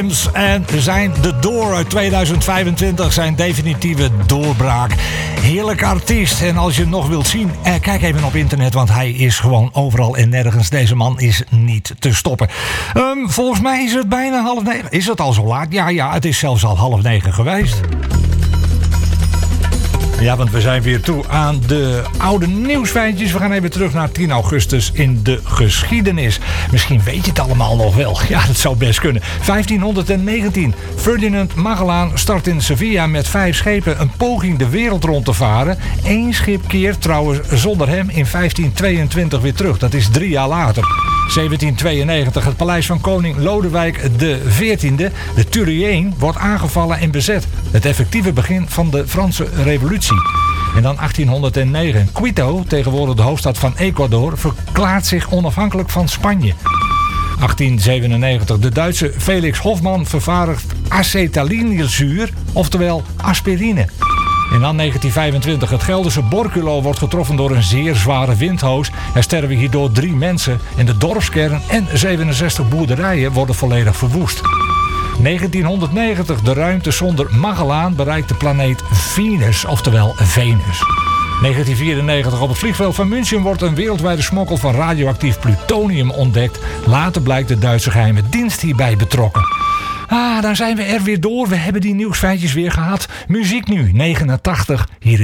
En zijn The Door uit 2025 zijn definitieve doorbraak. Heerlijke artiest. En als je hem nog wilt zien, kijk even op internet, want hij is gewoon overal en nergens. Deze man is niet te stoppen. Volgens mij is het bijna 8:30. Is het al zo laat? Ja, het is zelfs al 8:30 geweest. Ja, want we zijn weer toe aan de oude nieuwsfeitjes. We gaan even terug naar 10 augustus in de geschiedenis. Misschien weet je het allemaal nog wel. Ja, dat zou best kunnen. 1519. Ferdinand Magellaan start in Sevilla met 5 schepen een poging de wereld rond te varen. 1 schip keert trouwens zonder hem in 1522 weer terug. Dat is 3 jaar later. 1792. Het paleis van koning Lodewijk XIV, de Tuileries, wordt aangevallen en bezet. Het effectieve begin van de Franse revolutie. En dan 1809. Quito, tegenwoordig de hoofdstad van Ecuador, verklaart zich onafhankelijk van Spanje. 1897. De Duitse Felix Hoffmann vervaardigt acetylsalicylzuur, oftewel aspirine. En dan 1925. Het Gelderse Borculo wordt getroffen door een zeer zware windhoos. Er sterven hierdoor 3 mensen en de dorpskern en 67 boerderijen worden volledig verwoest. 1990. De ruimtesonder Magellaan bereikt de planeet Venus, oftewel Venus. 1994. Op het vliegveld van München wordt een wereldwijde smokkel van radioactief plutonium ontdekt. Later blijkt de Duitse geheime dienst hierbij betrokken. Dan zijn we er weer door. We hebben die nieuwsfeitjes weer gehad. Muziek nu, 89. Hier